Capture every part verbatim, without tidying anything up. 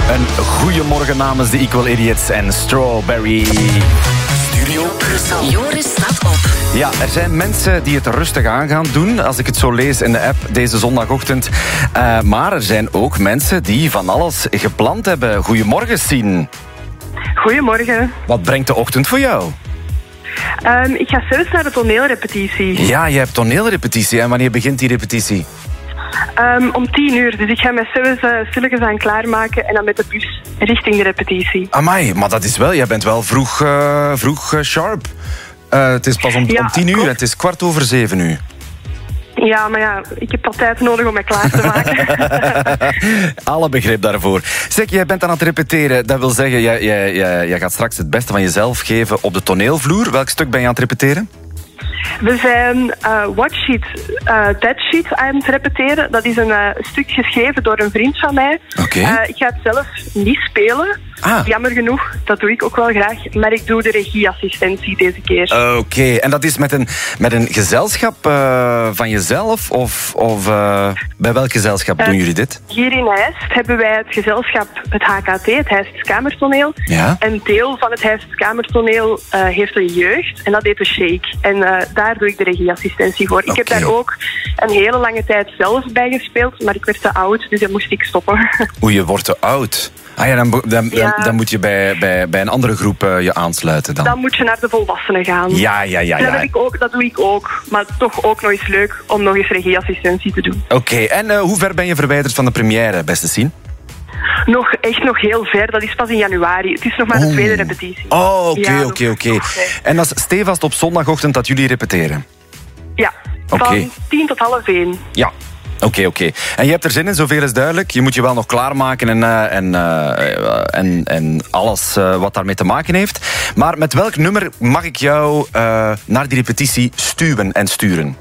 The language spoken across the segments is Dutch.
Een goeiemorgen namens de Equal Idiots en Strawberry. Studio Brussel. Joris staat op. Ja, er zijn mensen die het rustig aan gaan doen, als ik het zo lees in de app deze zondagochtend. Uh, maar er zijn ook mensen die van alles gepland hebben. Goedemorgen, Sien. Goedemorgen. Wat brengt de ochtend voor jou? Um, ik ga zelfs naar de toneelrepetitie. Ja, je hebt toneelrepetitie. En wanneer begint die repetitie? Um, om tien uur. Dus ik ga mij zelfs uh, stilletjes aan klaarmaken en dan met de bus richting de repetitie. Amai, maar dat is wel, jij bent wel vroeg, uh, vroeg uh, sharp. Uh, het is pas om, ja, om tien uur, het is kwart over zeven nu. Ja, maar ja, ik heb al tijd nodig om mij klaar te maken. Alle begrip daarvoor. Zeg, jij bent aan het repeteren. Dat wil zeggen, jij, jij, jij, jij gaat straks het beste van jezelf geven op de toneelvloer. Welk stuk ben je aan het repeteren? We zijn uh, What Sheet, uh, Dead Sheet aan het repeteren. Dat is een uh, stuk geschreven door een vriend van mij. Oké. Uh, ik ga het zelf niet spelen. Ah. Jammer genoeg, dat doe ik ook wel graag. Maar ik doe de regieassistentie deze keer. Oké, okay. En dat is met een, met een gezelschap uh, van jezelf? Of, of uh, bij welk gezelschap uh, doen jullie dit? Hier in Heist hebben wij het gezelschap, het H K T, het Heists Kamertoneel. Ja? Een deel van het Heists Kamertoneel uh, heeft een jeugd. En dat heet de Shake. En uh, daar doe ik de regieassistentie voor. Okay. Ik heb daar ook een hele lange tijd zelf bij gespeeld. Maar ik werd te oud, dus dan moest ik stoppen. Oeh, je wordt te oud. Ah ja, dan, dan, ja. dan, dan moet je bij, bij, bij een andere groep uh, je aansluiten dan. Dan moet je naar de volwassenen gaan. Ja, ja, ja. ja. Dat, heb ik ook, dat doe ik ook. Maar toch ook nog eens leuk om nog eens regieassistentie te doen. Oké, okay. En uh, hoe ver ben je verwijderd van de première, beste Sien? Nog echt nog heel ver. Dat is pas in januari. Het is nog maar de tweede repetitie. Oh, oké, ja, oké, oké. En dat is stevast op zondagochtend dat jullie repeteren? Ja, okay. Van tien tot half één. Ja. Oké, okay, oké. Okay. En je hebt er zin in, zoveel is duidelijk. Je moet je wel nog klaarmaken en, uh, en, uh, en, en alles uh, wat daarmee te maken heeft. Maar met welk nummer mag ik jou uh, naar die repetitie stuwen en sturen?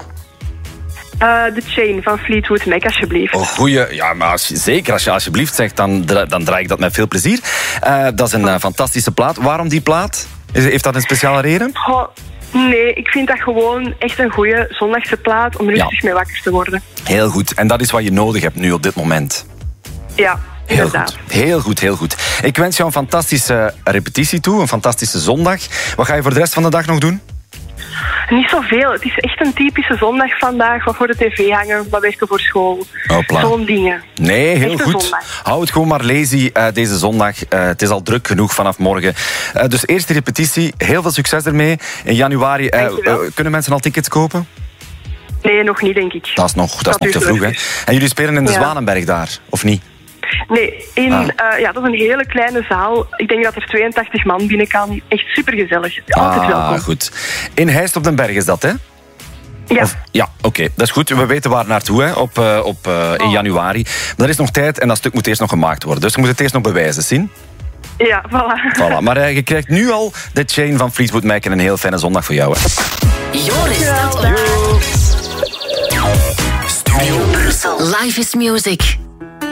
Uh, The Chain van Fleetwood Mac, alsjeblieft. Oh, goeie. Ja, maar als je, zeker als je alsjeblieft zegt, dan, dan draai ik dat met veel plezier. Uh, dat is een uh, fantastische plaat. Waarom die plaat? Heeft dat een speciale reden? Oh. Nee, ik vind dat gewoon echt een goede zondagse plaat om rustig ja. mee wakker te worden. Heel goed. En dat is wat je nodig hebt nu op dit moment. Ja, heel inderdaad. Goed. Heel goed, heel goed. Ik wens jou een fantastische repetitie toe, een fantastische zondag. Wat ga je voor de rest van de dag nog doen? Niet zoveel. Het is echt een typische zondag vandaag. Wat voor de tv hangen, wat werken voor school. Hopla. Zo'n dingen. Nee, heel Echte goed. Zondag. Hou het gewoon maar lazy uh, deze zondag. Uh, het is al druk genoeg vanaf morgen. Uh, dus eerste repetitie. Heel veel succes ermee. In januari uh, uh, kunnen mensen al tickets kopen? Nee, nog niet, denk ik. Dat is nog, dat is nog te vroeg, hè? En jullie spelen in de ja. Zwanenberg daar, of niet? Nee, in, ah. uh, ja, dat is een hele kleine zaal. Ik denk dat er tweeëntachtig man binnen kan. Echt supergezellig. Altijd ah, welkom. Goed. In Heist op den Berg is dat, hè? Ja. Of, ja, oké. Okay. Dat is goed. We weten waar naartoe, hè? Op, uh, op, uh, in januari. Maar er is nog tijd en dat stuk moet eerst nog gemaakt worden. Dus je moet het eerst nog bewijzen, zien? Ja, voilà. voilà. Maar uh, je krijgt nu al de Chain van Fleetwood Mac en een heel fijne zondag voor jou, hè? Joris staat op. Studio Brussel. Life is music.